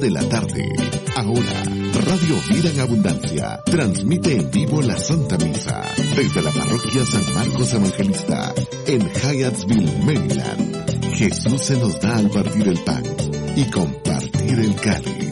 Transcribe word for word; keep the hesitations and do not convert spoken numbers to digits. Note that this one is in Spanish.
de la tarde. Ahora, Radio Vida en Abundancia transmite en vivo la Santa Misa desde la parroquia San Marcos Evangelista en Hyattsville, Maryland. Jesús se nos da al partir el pan y compartir el cáliz.